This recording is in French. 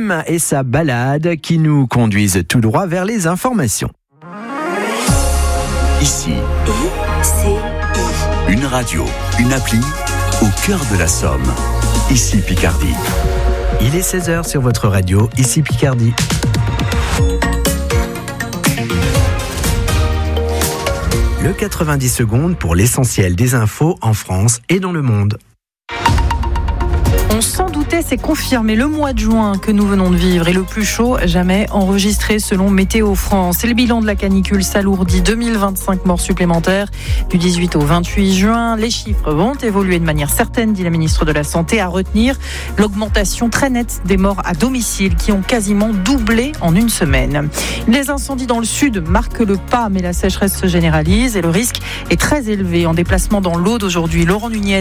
Tim et sa balade qui nous conduisent tout droit vers les informations. Ici, une radio, une appli au cœur de la Somme. Ici Picardie. Il est 16h sur votre radio, ici Picardie. Le 90 secondes pour l'essentiel des infos en France et dans le monde. On s'en doutait, c'est confirmé. Le mois de juin que nous venons de vivre est le plus chaud jamais enregistré selon Météo France. Et le bilan de la canicule s'alourdit, 2025 morts supplémentaires du 18 au 28 juin. Les chiffres vont évoluer de manière certaine, dit la ministre de la Santé, à retenir l'augmentation très nette des morts à domicile qui ont quasiment doublé en une semaine. Les incendies dans le sud marquent le pas, mais la sécheresse se généralise et le risque est très élevé. En déplacement dans l'Aude aujourd'hui, Laurent Nunez